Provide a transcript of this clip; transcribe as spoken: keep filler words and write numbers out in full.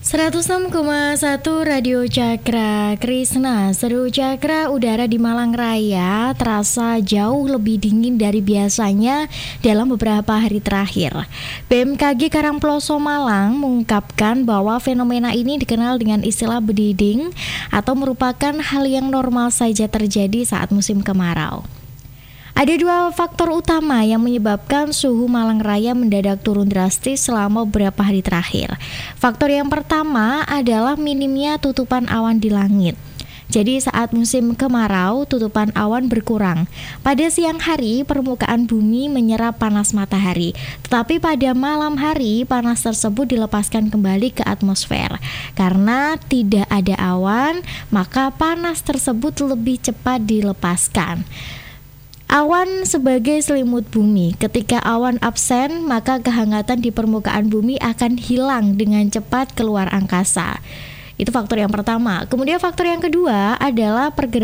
seratus enam koma satu Radio Cakra Krisna. Seru Cakra, udara di Malang Raya terasa jauh lebih dingin dari biasanya dalam beberapa hari terakhir. B M K G Karangploso Malang mengungkapkan bahwa fenomena ini dikenal dengan istilah bediding atau merupakan hal yang normal saja terjadi saat musim kemarau. Ada dua faktor utama yang menyebabkan suhu Malang Raya mendadak turun drastis selama beberapa hari terakhir. Faktor yang pertama adalah minimnya tutupan awan di langit. Jadi saat musim kemarau, tutupan awan berkurang. Pada siang hari, permukaan bumi menyerap panas matahari. Tetapi pada malam hari, panas tersebut dilepaskan kembali ke atmosfer. Karena tidak ada awan, maka panas tersebut lebih cepat dilepaskan. Awan sebagai selimut bumi. Ketika awan absen, maka kehangatan di permukaan bumi akan hilang dengan cepat keluar angkasa. Itu faktor yang pertama. Kemudian faktor yang kedua adalah pergerakan